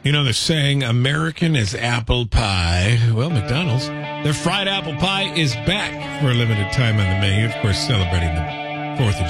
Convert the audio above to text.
You know, they're saying American is apple pie. Well, McDonald's, their fried apple pie is back for a limited time on the menu. Of course, celebrating the 4th of